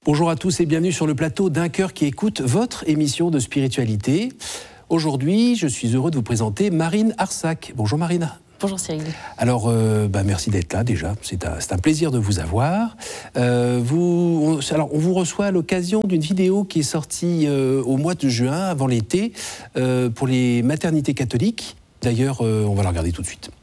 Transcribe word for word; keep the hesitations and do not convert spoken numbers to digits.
Bonjour à tous et bienvenue sur le plateau d'Un Cœur qui écoute, votre émission de spiritualité. Aujourd'hui, je suis heureux de vous présenter Marine Arsac. Bonjour Marine. Bonjour Cyril. Alors, euh, bah, merci d'être là déjà, c'est un, c'est un plaisir de vous avoir. Euh, vous, on, alors, on vous reçoit à l'occasion d'une vidéo qui est sortie euh, au mois de juin, avant l'été, euh, pour les maternités catholiques. D'ailleurs, euh, on va la regarder tout de suite.